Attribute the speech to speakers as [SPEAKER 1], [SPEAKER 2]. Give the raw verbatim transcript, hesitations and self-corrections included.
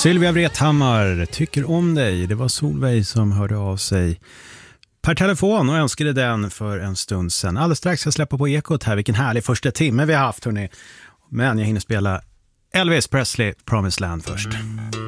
[SPEAKER 1] Sylvia Vrethammar tycker om dig. Det var Solveig som hörde av sig per telefon och önskade den för en stund sedan. Alldeles strax ska jag släppa på Ekot här. Vilken härlig första timme vi har haft, hörni. Men jag hinner spela Elvis Presley, Promised Land först.